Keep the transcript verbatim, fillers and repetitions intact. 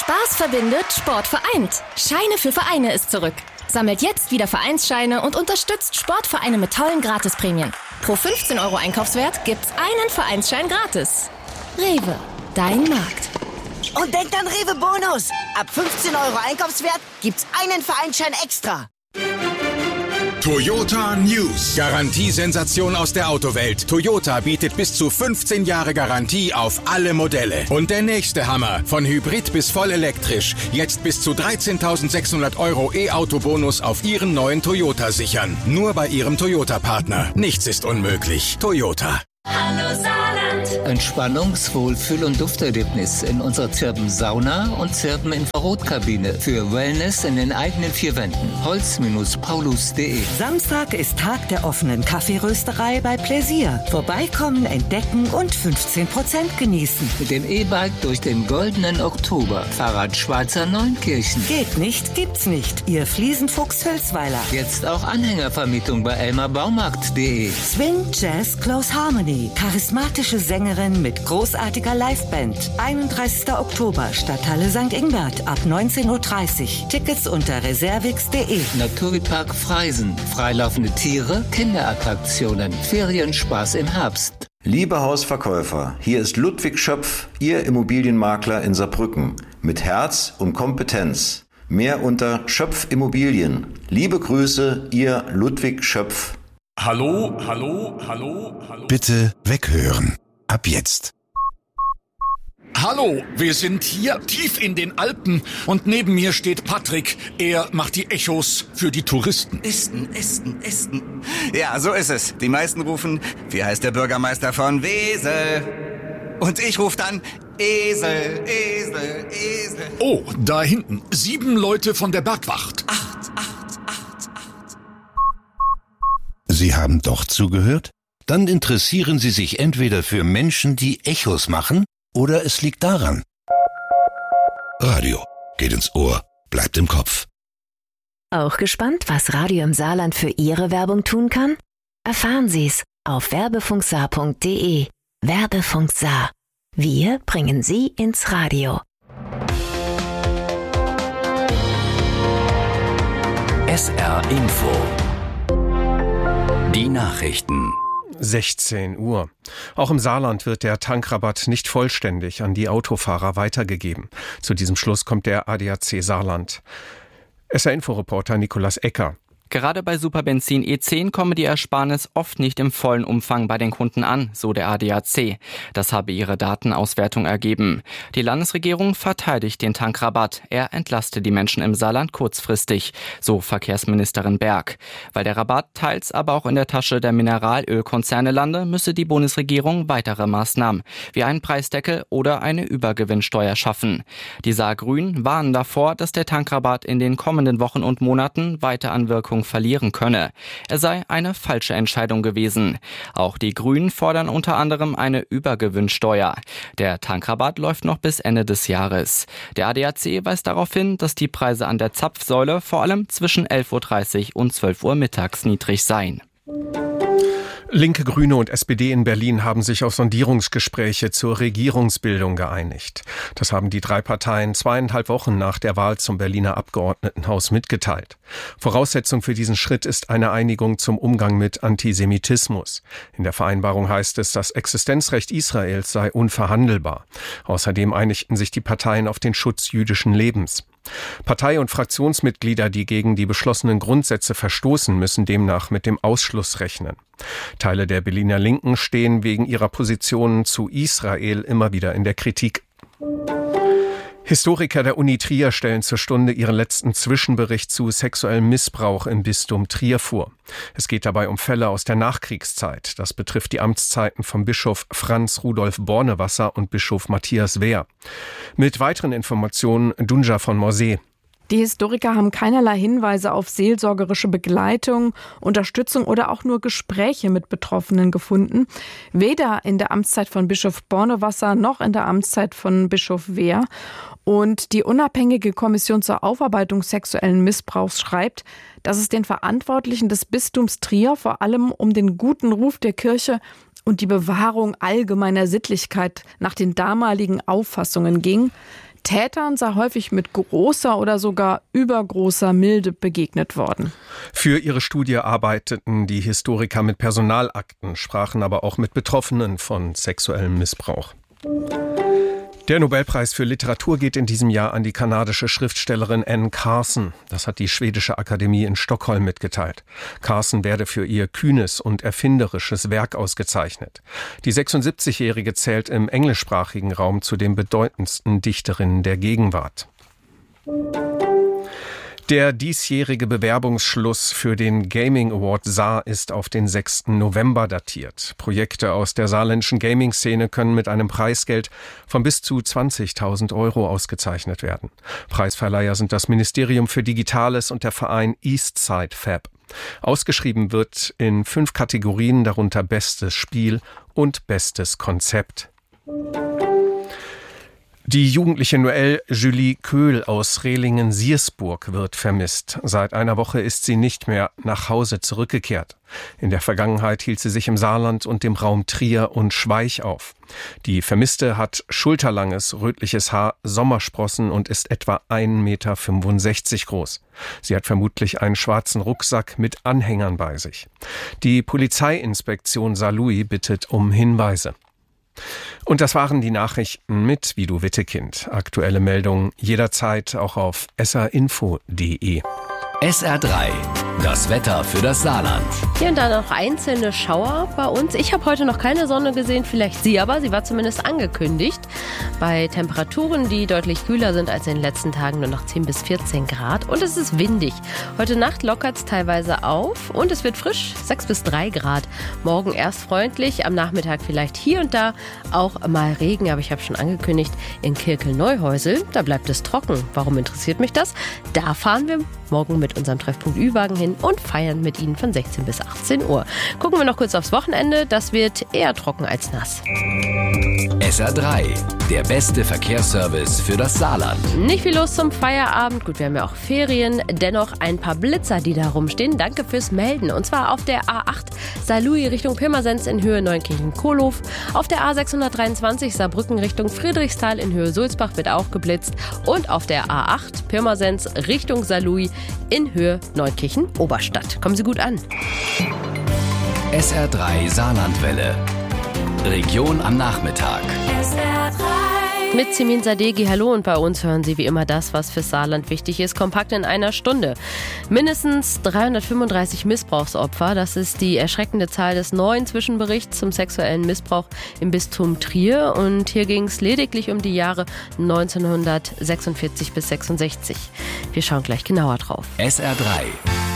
Spaß verbindet, Sport vereint. Scheine für Vereine ist zurück. Sammelt jetzt wieder Vereinsscheine und unterstützt Sportvereine mit tollen Gratisprämien. Pro fünfzehn Euro Einkaufswert gibt's einen Vereinsschein gratis. Rewe, dein Markt. Und denkt an Rewe Bonus. Ab fünfzehn Euro Einkaufswert gibt's einen Vereinsschein extra. Toyota News. Garantiesensation aus der Autowelt. Toyota bietet bis zu fünfzehn Jahre Garantie auf alle Modelle. Und der nächste Hammer. Von Hybrid bis voll elektrisch. Jetzt bis zu dreizehntausendsechshundert Euro E-Auto-Bonus auf Ihren neuen Toyota sichern. Nur bei Ihrem Toyota-Partner. Nichts ist unmöglich. Toyota. Hallo Saarland. Entspannungs-, Wohlfühl- und Dufterlebnis in unserer Zirpen-Sauna und Zirpen-Infrarotkabine. Für Wellness in den eigenen vier Wänden. Holz Paulus punkt de. Samstag ist Tag der offenen Kaffeerösterei bei Pläsier. Vorbeikommen, entdecken und fünfzehn Prozent genießen. Mit dem E-Bike durch den goldenen Oktober. Fahrrad Schweizer Neunkirchen. Geht nicht, gibt's nicht. Ihr Fliesenfuchs Hülsweiler. Jetzt auch Anhängervermietung bei elmar baumarkt punkt de. Swing, Jazz, Close Harmony. Charismatische Sängerin mit großartiger Liveband. einunddreißigster Oktober, Stadthalle Sankt Ingbert ab neunzehn Uhr dreißig. Tickets unter reservix punkt de. Naturpark Freisen. Freilaufende Tiere, Kinderattraktionen, Ferienspaß im Herbst. Liebe Hausverkäufer, hier ist Ludwig Schöpf, Ihr Immobilienmakler in Saarbrücken. Mit Herz und Kompetenz. Mehr unter Schöpf Immobilien. Liebe Grüße, Ihr Ludwig Schöpf. Hallo, hallo, hallo, hallo. Bitte weghören. Ab jetzt. Hallo, wir sind hier tief in den Alpen und neben mir steht Patrick. Er macht die Echos für die Touristen. Esten, Esten, Esten. Ja, so ist es. Die meisten rufen, wie heißt der Bürgermeister von Wesel? Und ich rufe dann, Esel, Esel, Esel. Oh, da hinten, sieben Leute von der Bergwacht. Acht, acht. Sie haben doch zugehört? Dann interessieren Sie sich entweder für Menschen, die Echos machen, oder es liegt daran. Radio geht ins Ohr, bleibt im Kopf. Auch gespannt, was Radio im Saarland für Ihre Werbung tun kann? Erfahren Sie's auf werbefunksaar punkt de. Werbefunk Saar. Wir bringen Sie ins Radio. S R Info. Die Nachrichten. sechzehn Uhr. Auch im Saarland wird der Tankrabatt nicht vollständig an die Autofahrer weitergegeben. Zu diesem Schluss kommt der A D A C Saarland. S R-Info-Reporter Nikolaus Ecker. Gerade bei Superbenzin E zehn komme die Ersparnis oft nicht im vollen Umfang bei den Kunden an, so der A D A C. Das habe ihre Datenauswertung ergeben. Die Landesregierung verteidigt den Tankrabatt. Er entlaste die Menschen im Saarland kurzfristig, so Verkehrsministerin Berg. Weil der Rabatt teils aber auch in der Tasche der Mineralölkonzerne lande, müsse die Bundesregierung weitere Maßnahmen, wie einen Preisdeckel oder eine Übergewinnsteuer schaffen. Die Saargrünen warnen davor, dass der Tankrabatt in den kommenden Wochen und Monaten weiter an Wirkung verlieren könne. Er sei eine falsche Entscheidung gewesen. Auch die Grünen fordern unter anderem eine Übergewinnsteuer. Der Tankrabatt läuft noch bis Ende des Jahres. Der A D A C weist darauf hin, dass die Preise an der Zapfsäule vor allem zwischen elf Uhr dreißig und zwölf Uhr mittags niedrig seien. Linke, Grüne und S P D in Berlin haben sich auf Sondierungsgespräche zur Regierungsbildung geeinigt. Das haben die drei Parteien zweieinhalb Wochen nach der Wahl zum Berliner Abgeordnetenhaus mitgeteilt. Voraussetzung für diesen Schritt ist eine Einigung zum Umgang mit Antisemitismus. In der Vereinbarung heißt es, das Existenzrecht Israels sei unverhandelbar. Außerdem einigten sich die Parteien auf den Schutz jüdischen Lebens. Partei- und Fraktionsmitglieder, die gegen die beschlossenen Grundsätze verstoßen, müssen demnach mit dem Ausschluss rechnen. Teile der Berliner Linken stehen wegen ihrer Positionen zu Israel immer wieder in der Kritik. Historiker der Uni Trier stellen zur Stunde ihren letzten Zwischenbericht zu sexuellem Missbrauch im Bistum Trier vor. Es geht dabei um Fälle aus der Nachkriegszeit. Das betrifft die Amtszeiten von Bischof Franz Rudolf Bornewasser und Bischof Matthias Wehr. Mit weiteren Informationen Dunja von Morsee. Die Historiker haben keinerlei Hinweise auf seelsorgerische Begleitung, Unterstützung oder auch nur Gespräche mit Betroffenen gefunden. Weder in der Amtszeit von Bischof Bornewasser noch in der Amtszeit von Bischof Wehr. Und die unabhängige Kommission zur Aufarbeitung sexuellen Missbrauchs schreibt, dass es den Verantwortlichen des Bistums Trier vor allem um den guten Ruf der Kirche und die Bewahrung allgemeiner Sittlichkeit nach den damaligen Auffassungen ging. Tätern sei häufig mit großer oder sogar übergroßer Milde begegnet worden. Für ihre Studie arbeiteten die Historiker mit Personalakten, sprachen aber auch mit Betroffenen von sexuellem Missbrauch. Der Nobelpreis für Literatur geht in diesem Jahr an die kanadische Schriftstellerin Anne Carson. Das hat die schwedische Akademie in Stockholm mitgeteilt. Carson werde für ihr kühnes und erfinderisches Werk ausgezeichnet. Die sechsundsiebzigjährige zählt im englischsprachigen Raum zu den bedeutendsten Dichterinnen der Gegenwart. Der diesjährige Bewerbungsschluss für den Gaming Award Saar ist auf den sechsten November datiert. Projekte aus der saarländischen Gaming-Szene können mit einem Preisgeld von bis zu zwanzigtausend Euro ausgezeichnet werden. Preisverleiher sind das Ministerium für Digitales und der Verein Eastside Fab. Ausgeschrieben wird in fünf Kategorien, darunter Bestes Spiel und Bestes Konzept. Die jugendliche Noël Julie Köhl aus Rehlingen-Siersburg wird vermisst. Seit einer Woche ist sie nicht mehr nach Hause zurückgekehrt. In der Vergangenheit hielt sie sich im Saarland und dem Raum Trier und Schweich auf. Die Vermisste hat schulterlanges, rötliches Haar, Sommersprossen und ist etwa ein Meter fünfundsechzig groß. Sie hat vermutlich einen schwarzen Rucksack mit Anhängern bei sich. Die Polizeiinspektion Saarlouis bittet um Hinweise. Und das waren die Nachrichten mit Vido Wittekind. Aktuelle Meldungen jederzeit auch auf s r info punkt d e. S R drei, das Wetter für das Saarland. Hier und da noch einzelne Schauer bei uns. Ich habe heute noch keine Sonne gesehen, vielleicht Sie aber. Sie war zumindest angekündigt. Bei Temperaturen, die deutlich kühler sind als in den letzten Tagen, nur noch zehn bis vierzehn Grad. Und es ist windig. Heute Nacht lockert es teilweise auf und es wird frisch, sechs bis drei Grad. Morgen erst freundlich, am Nachmittag vielleicht hier und da auch mal Regen. Aber ich habe schon angekündigt, in Kirkel-Neuhäusel, da bleibt es trocken. Warum interessiert mich das? Da fahren wir morgen mit unserem Treffpunkt Ü-Wagen hin und feiern mit Ihnen von sechzehn bis achtzehn Uhr. Gucken wir noch kurz aufs Wochenende. Das wird eher trocken als nass. S R drei, der beste Verkehrsservice für das Saarland. Nicht viel los zum Feierabend. Gut, wir haben ja auch Ferien. Dennoch ein paar Blitzer, die da rumstehen. Danke fürs Melden. Und zwar auf der A acht Saarlouis Richtung Pirmasens in Höhe Neunkirchen-Kohlhof. Auf der A sechshundertdreiundzwanzig Saarbrücken Richtung Friedrichsthal in Höhe Sulzbach wird auch geblitzt. Und auf der A acht Pirmasens Richtung Saarlouis in Höhe Neunkirchen-Oberstadt. Kommen Sie gut an. S R drei Saarlandwelle. Region am Nachmittag. S R drei. Mit Simin Sadeghi, hallo, und bei uns hören Sie wie immer das, was fürs Saarland wichtig ist, kompakt in einer Stunde. Mindestens dreihundertfünfunddreißig Missbrauchsopfer, das ist die erschreckende Zahl des neuen Zwischenberichts zum sexuellen Missbrauch im Bistum Trier. Und hier ging es lediglich um die Jahre neunzehnhundertsechsundvierzig bis sechsundsechzig. Wir schauen gleich genauer drauf. S R drei.